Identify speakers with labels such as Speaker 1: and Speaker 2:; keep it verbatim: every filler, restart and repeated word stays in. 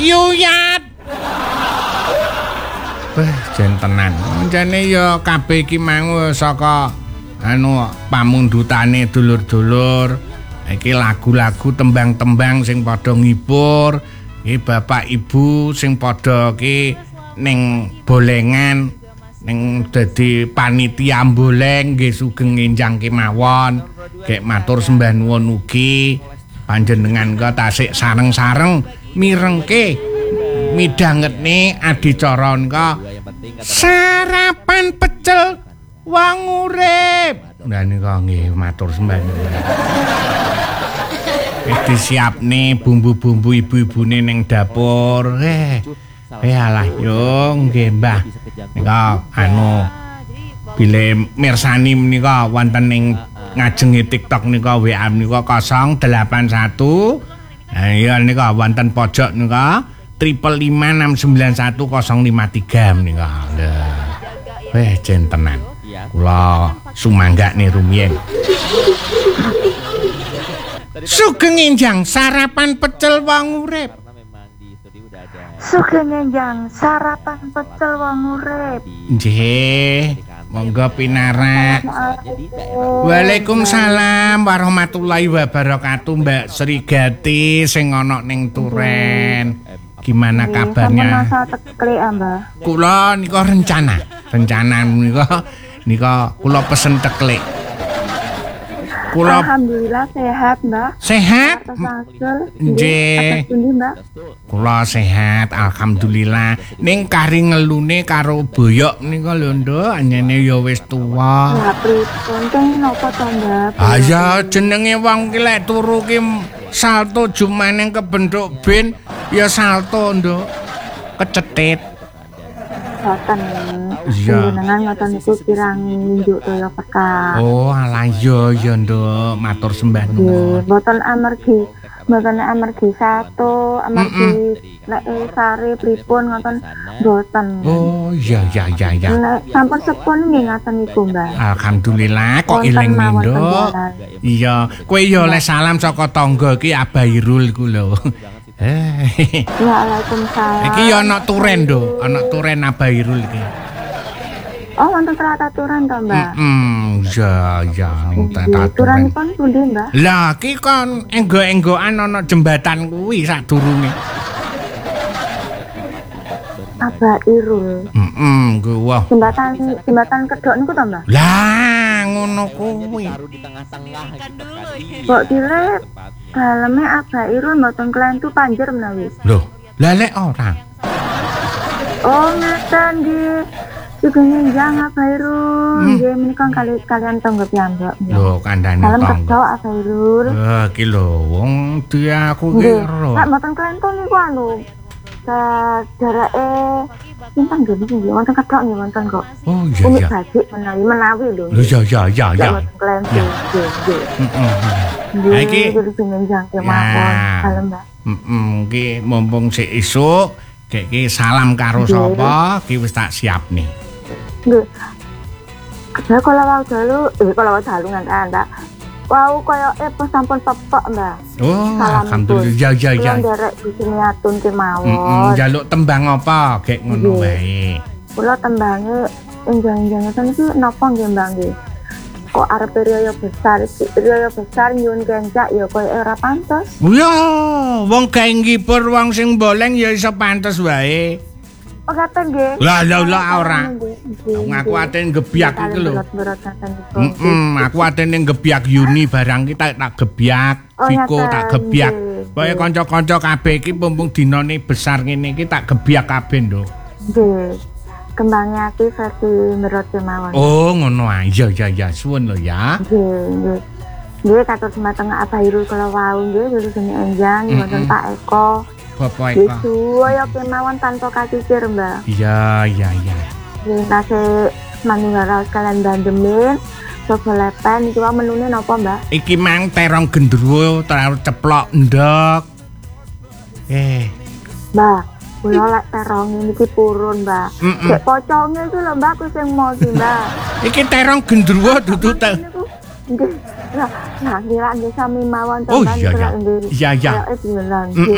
Speaker 1: Yuyat. Wah, jen tenan. Jane ya kabeh iki mau saka anu pamundhutane dulur-dulur. Iki lagu-lagu tembang-tembang sing padha ngibur. Iki bapak ibu sing padha iki ning bolengan ning dadi panitia boleng nggih sugeng enjang kemawon. Gek matur sembah nuwun ugi panjenengan kok tasik sareng-sareng mirengke midhangetne adicara nika sarapan pecel wong urip. Lah nika nggih matur sembah nuwun. Wis disiapne bumbu-bumbu ibu-ibune ning dapur. Eh, eh alah yo nggih Mbah. Nika anu bile mirsani menika wonten ning ngajengi TikTok nika W A nika nol delapan satu. Nah iya nika wonten pojok nika triple lima enam sembilan satu nol lima tiga menika. Lha. Weh jen tenan. Kula sumanggakne rumiyin. Sugeng enjang sarapan pecel wong urip.
Speaker 2: Sugeng enjang sarapan pecel wong urip.
Speaker 1: Nggih, monggo pinarak. Waalaikumsalam warahmatullahi wabarakatuh Mbak Srigati sing ana ning Turen. Gimana kabarnya?
Speaker 2: Sama teklik Mbak.
Speaker 1: Kula nika rencana, rencana nika nika kula pesen teklik. Kula
Speaker 2: Alhamdulillah sehat, Mbak.
Speaker 1: Sehat?
Speaker 2: Nggih. Mbak.
Speaker 1: Kula sehat, alhamdulillah. Ning kari ngelune karo boyok nika lho, Nduk, anyene ya wis tuwa.
Speaker 2: Lah pripun teng napa to, Mbak?
Speaker 1: Ah ya jenenge wong ki lek turu ki salto jumaning kebentuk bin ya salto, Nduk. Kecetit.
Speaker 2: Boten.
Speaker 1: Iya.
Speaker 2: Jenengan ngoten niku kirang nunjuk toya peka.
Speaker 1: Oh, alah ya ya, Nduk, matur sembah nuwun.
Speaker 2: Nggih, boten amargi boten amargi satu, amargi lek sare pripun ngoten boten.
Speaker 1: Oh, iya iya iya iya.
Speaker 2: Lek sampun sepun nggih ngaten niku, Mbak.
Speaker 1: Alhamdulillah kok ilang Nduk. Iya, kowe ya oleh salam saka tangga iki Abah Irul ku lho. Eh.
Speaker 2: Waalaikumsalam.
Speaker 1: Iki ya ana turen, Nduk, ana turen Abah Irul iki.
Speaker 2: Oh, wonten trataturan to, Mbak?
Speaker 1: Hmm, ya ya ning trataturan.
Speaker 2: Turanipun pundi, Mbak?
Speaker 1: Lah, iki kon enggo-enggokan ana jembatan kuwi sadurunge.
Speaker 2: Abah Irul.
Speaker 1: Heeh, kuwi wah.
Speaker 2: Jembatan jembatan kedok niku to, Mbak?
Speaker 1: Lah, ngono kuwi.
Speaker 2: Mbok kira daleme Abah Irul mboten kelentu panjer menawi.
Speaker 1: Loh, lah lek ora.
Speaker 2: Oh, ngaten nggih. Sugeng enjang Abah Irul. Nggih menika kali kalian tangga piyambak.
Speaker 1: Lho, kandhane
Speaker 2: Salam
Speaker 1: tangga.
Speaker 2: kedok Abah Irul.
Speaker 1: Lah, iki lho wong dia aku ki
Speaker 2: Nggih.
Speaker 1: ero.
Speaker 2: Nek mboten kelentu niku anu jarak-e pinten nggih nggih wonten kedok nggih wonten kok.
Speaker 1: Oh iya
Speaker 2: Umi
Speaker 1: iya.
Speaker 2: bajik menawi menawi lho.
Speaker 1: Lho ya ya ya ya.
Speaker 2: Mboten kelentu. Nggih nggih.
Speaker 1: Heeh.
Speaker 2: Nggih,
Speaker 1: Ha iki
Speaker 2: sugeng enjang kemawon. Salam, Mbak.
Speaker 1: heeh iki mumpung sik esuk gek iki salam karo sapa iki wis tak siapne.
Speaker 2: Nggih. Saya kalau wau dalu, eh kalau wau dalu nganten tak. Wau koyo epos sampun pepek, Mbak.
Speaker 1: Oh,
Speaker 2: Salam
Speaker 1: alhamdulillah ya ya ya.
Speaker 2: Kula nderek di sini atun kemawon.
Speaker 1: Heeh, njaluk tembang apa gek ngono wae.
Speaker 2: Kula tembange enjang-enjang ngoten iki napa nggih, Mbak nggih? Kok arep riyo besar, riyo besar nyuwun kencak ya koyo ora pantes.
Speaker 1: Ya, wong gawe ngibur wong sing boleng ya iso pantes wae.
Speaker 2: Oh, ngaten nggih.
Speaker 1: Lah lah lah ora. Ngaku ate ngebyak iki lho. Heeh, aku ate ning gebyak Yuni barang ki tak tak gebyak,
Speaker 2: Oh,
Speaker 1: Viko
Speaker 2: ngaten,
Speaker 1: tak gebyak.
Speaker 2: nggih,
Speaker 1: Pokoke
Speaker 2: nggih.
Speaker 1: kanca-kanca kabeh iki mumpung dinane besar ngene iki tak gebyak kabeh, Nduk.
Speaker 2: Nggih. Kembangnya ati versi merot kemawon.
Speaker 1: Oh, ngono ae. Iya iya iya, suwun lho ya.
Speaker 2: Nggih, nggih. Nggih katur semateng Abah Irul kala wau nggih dulu sini enjang wonten Pak Eko.
Speaker 1: Bapak
Speaker 2: Nggih
Speaker 1: Eko.
Speaker 2: suwaya kemawon tanpa kakikir, Mbak.
Speaker 1: Iya iya iya.
Speaker 2: Lintase manunggal sekalian bandemin. Coba lepen iki wae menune napa, Mbak?
Speaker 1: Iki mang terong gendruwo terlalu ceplok ndok. Eh,
Speaker 2: Mbak, kula lek terong niki purun, Mbak.
Speaker 1: Mm-mm.
Speaker 2: Cek poconge iki lho, Mbak, aku sing mau iki, Mbak.
Speaker 1: iki terong gendruwo dudu te.
Speaker 2: Niku nggih. Lah, nah ngira nggih sami mawon to,
Speaker 1: Oh,
Speaker 2: Mbak.
Speaker 1: iya,
Speaker 2: Niku
Speaker 1: iya.
Speaker 2: lek nggih.
Speaker 1: Iya, iya.
Speaker 2: Kayak bilang.
Speaker 1: Mm-mm.